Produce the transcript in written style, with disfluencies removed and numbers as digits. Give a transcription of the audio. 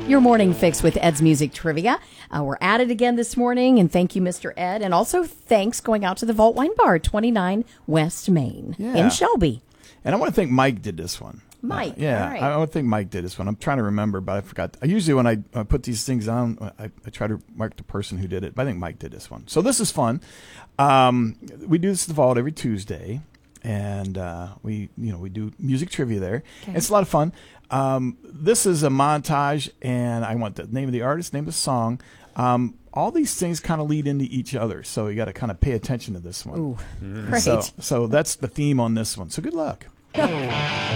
Your morning fix with Ed's Music Trivia. We're at it again this morning, and thank you, Mr. Ed. And also thanks going out to the Vault Wine Bar, 29 West Main in Shelby. And I want to think Mike did this one. Mike, all right. I want to think Mike did this one. I'm trying to remember, but I forgot. Usually when I put these things on, I try to mark the person who did it. But I think Mike did this one. So this is fun. We do this at the Vault every Tuesday. And we do music trivia there. Okay. It's a lot of fun. This is a montage, and I want the name of the artist, name of the song. All these things kind of lead into each other, so you got to kind of pay attention to this one. Ooh, great. So that's the theme on this one. So good luck.